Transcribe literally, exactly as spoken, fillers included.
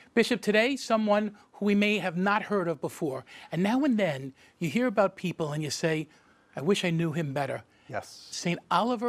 Bishop, today, someone who we may have not heard of before. And now and then, you hear about people and you say, I wish I knew him better. Yes. Saint Oliver